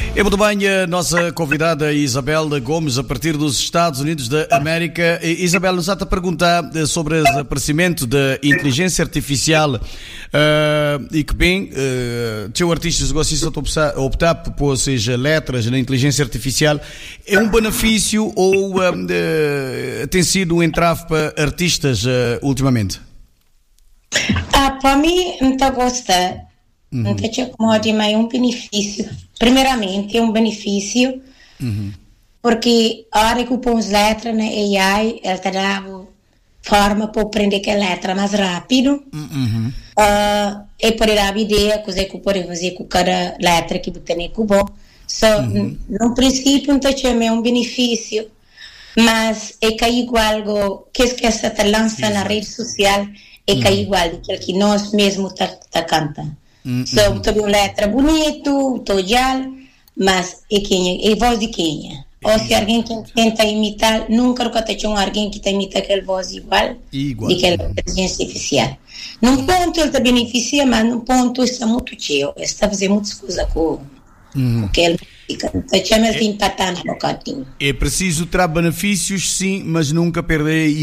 É muito bem, a nossa convidada Isabel Gomes, a partir dos Estados Unidos da América. Isabel, nos está a perguntar sobre o aparecimento da inteligência artificial e que bem, teu artistas gostam de optar por seja letras na inteligência artificial. É um benefício ou tem sido um entrave para artistas ultimamente? Para mim, não está gostando. Não tinha como dizer, mas é um benefício. Primeiramente, é um benefício porque a hora que eu ponho as letras na AI, ela te dá forma para aprender aquela letra mais rápido. E pode dar a ideia coisa que eu posso fazer com cada letra que eu tenho com bom. No princípio, não tinha um benefício, mas é que é igual que essa te lança na rede social, é que é igual que nós mesmos tá cantando. Tem uma letra bonita, mas é voz de quem? Ou se alguém que tenta imitar, nunca tinha alguém que imita aquela voz igual de aquela inteligência artificial. Num ponto ele te beneficia, mas num ponto está muito cheio. Está fazendo muitas coisas com aquela música. Está chamando de empatar no bocadinho. É preciso ter benefícios, sim, mas nunca perder